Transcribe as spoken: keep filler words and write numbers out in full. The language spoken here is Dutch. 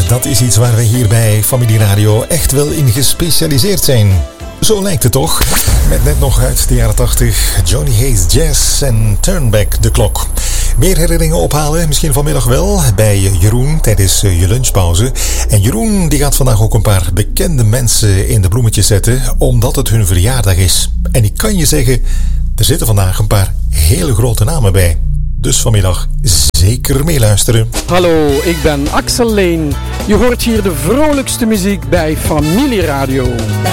dat is iets waar we hier bij Familie Radio echt wel in gespecialiseerd zijn. Zo lijkt het toch? Met net nog uit de jaren tachtig Johnny Hayes Jazz en Turn Back the Clock. Meer herinneringen ophalen, misschien vanmiddag wel, bij Jeroen tijdens je lunchpauze. En Jeroen die gaat vandaag ook een paar bekende mensen in de bloemetjes zetten, omdat het hun verjaardag is. En ik kan je zeggen, er zitten vandaag een paar hele grote namen bij. Dus vanmiddag zeker meeluisteren. Hallo, ik ben Axel Leen. Je hoort hier de vrolijkste muziek bij Familie Radio.